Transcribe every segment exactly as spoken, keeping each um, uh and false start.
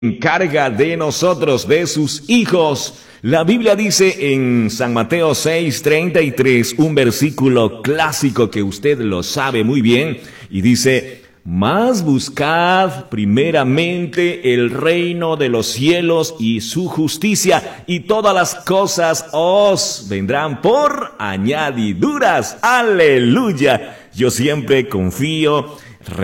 encarga de nosotros, de sus hijos. La Biblia dice en San Mateo seis treinta y tres, un versículo clásico que usted lo sabe muy bien, y dice: mas buscad primeramente el reino de los cielos y su justicia, y todas las cosas os vendrán por añadiduras. ¡Aleluya! Yo siempre confío,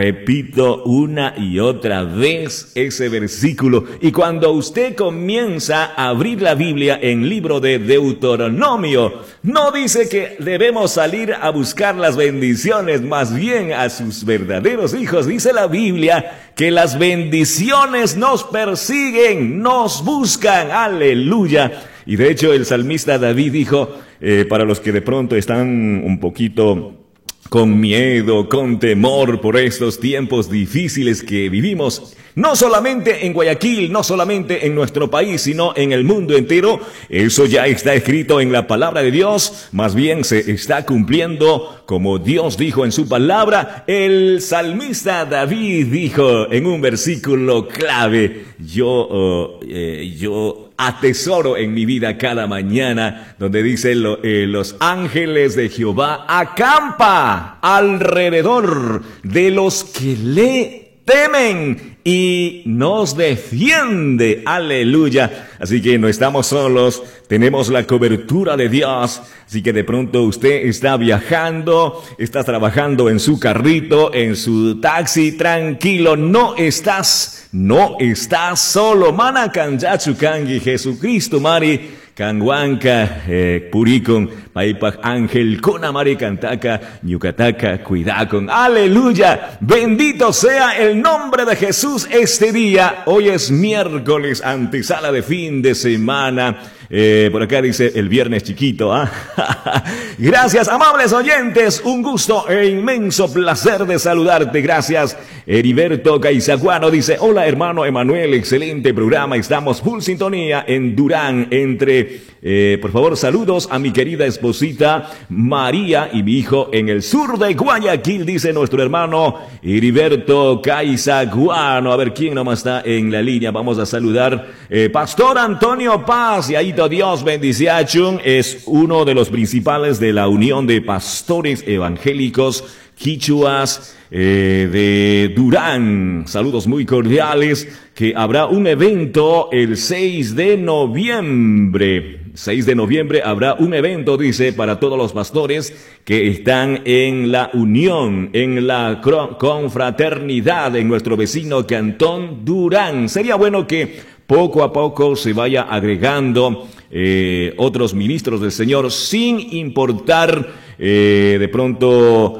repito una y otra vez ese versículo, y cuando usted comienza a abrir la Biblia en el libro de Deuteronomio, no dice que debemos salir a buscar las bendiciones, más bien a sus verdaderos hijos. Dice la Biblia que las bendiciones nos persiguen, nos buscan. ¡Aleluya! Y de hecho el salmista David dijo, eh, para los que de pronto están un poquito con miedo, con temor por estos tiempos difíciles que vivimos, no solamente en Guayaquil, no solamente en nuestro país, sino en el mundo entero. Eso ya está escrito en la palabra de Dios, más bien se está cumpliendo como Dios dijo en su palabra. El salmista David dijo en un versículo clave: yo, uh, eh, yo atesoro en mi vida cada mañana, donde dice lo, eh, los ángeles de Jehová acampa alrededor de los que le temen y nos defiende. ¡Aleluya! Así que no estamos solos, tenemos la cobertura de Dios. Así que de pronto usted está viajando, está trabajando en su carrito, en su taxi, tranquilo, no estás, no estás solo. Mana kanjachukangi Jesucristo Mari Kanwanka, eh, Purikon, Paipak Ángel, Konamari Kantaka, Yucataca, Cuidacon. ¡Aleluya! Bendito sea el nombre de Jesús este día. Hoy es miércoles, antesala de fin de semana. Eh, por acá dice el viernes chiquito. ¿Ah? Gracias, amables oyentes. Un gusto e inmenso placer de saludarte. Gracias. Heriberto Caizaguano dice: hola hermano Emanuel, excelente programa. Estamos full sintonía en Durán, entre, eh, por favor, saludos a mi querida esposita María y mi hijo en el sur de Guayaquil, dice nuestro hermano Heriberto Caizaguano. A ver quién nomás está en la línea. Vamos a saludar eh, Pastor Antonio Paz, y ahí Dios bendición, es uno de los principales de la Unión de Pastores Evangélicos Quichuas eh, de Durán. Saludos muy cordiales, que habrá un evento el seis de noviembre. seis de noviembre habrá un evento, dice, para todos los pastores que están en la unión, en la confraternidad en nuestro vecino Cantón Durán. Sería bueno que poco a poco se vaya agregando eh, otros ministros del Señor, sin importar eh, de pronto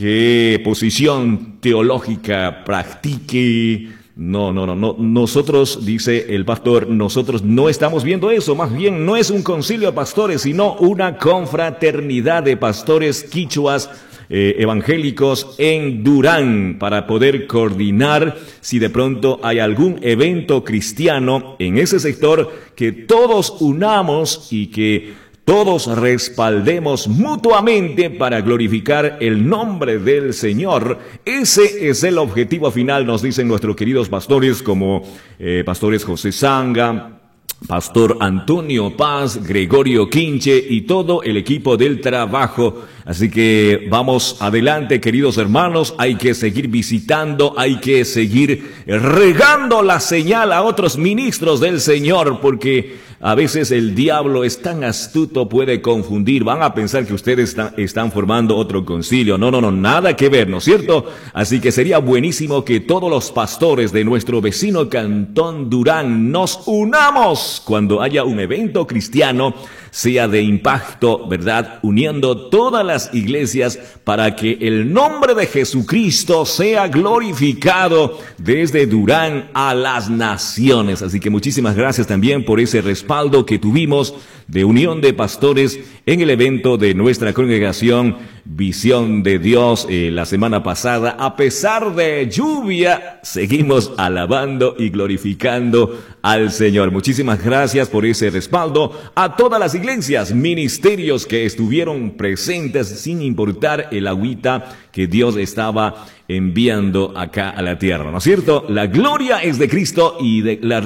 qué posición teológica practique. No, no, no, no. Nosotros, dice el pastor, nosotros no estamos viendo eso. Más bien, no es un concilio de pastores, sino una confraternidad de pastores quichuas Eh, evangélicos en Durán, para poder coordinar si de pronto hay algún evento cristiano en ese sector, que todos unamos y que todos respaldemos mutuamente para glorificar el nombre del Señor. Ese es el objetivo final, nos dicen nuestros queridos pastores, como eh, pastores José Sanga, Pastor Antonio Paz, Gregorio Quinche y todo el equipo del trabajo. Así que vamos adelante, queridos hermanos. Hay que seguir visitando, hay que seguir regando la señal a otros ministros del Señor, porque a veces el diablo es tan astuto, puede confundir. Van a pensar que ustedes está, están formando otro concilio. No, no, no, nada que ver, ¿no es cierto? Así que sería buenísimo que todos los pastores de nuestro vecino Cantón Durán nos unamos cuando haya un evento cristiano, sea de impacto, ¿verdad? Uniendo todas las iglesias para que el nombre de Jesucristo sea glorificado desde Durán a las naciones. Así que muchísimas gracias también por ese respaldo que tuvimos de Unión de Pastores en el evento de nuestra congregación visión de Dios eh, la semana pasada. A pesar de lluvia, seguimos alabando y glorificando al Señor. Muchísimas gracias por ese respaldo a todas las iglesias, ministerios que estuvieron presentes sin importar el agüita que Dios estaba enviando acá a la tierra, ¿no es cierto? La gloria es de Cristo y de la